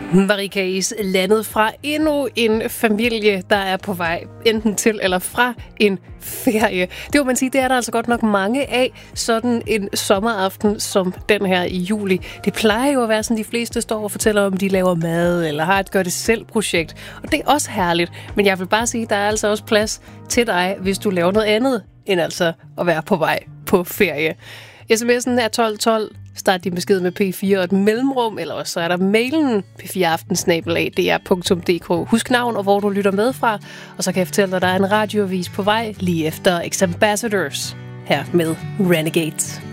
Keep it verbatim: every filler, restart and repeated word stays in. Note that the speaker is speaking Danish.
Marie Case landet fra endnu en familie, der er på vej enten til eller fra en ferie. Det må man sige, det er der altså godt nok mange af, sådan en sommeraften som den her i juli. Det plejer jo at være sådan, de fleste står og fortæller om, de laver mad eller har et gør-det-selv-projekt. Og det er også herligt, men jeg vil bare sige, der er altså også plads til dig, hvis du laver noget andet, end altså at være på vej på ferie. sms'en er tolv tolv. Start din besked med P fire og et mellemrum, eller også så er der mailen p fire aften snabel-a d r punktum d k. Husk navn og hvor du lytter med fra, og så kan jeg fortælle dig, at der er en radioavis på vej lige efter X Ambassadors her med Renegades.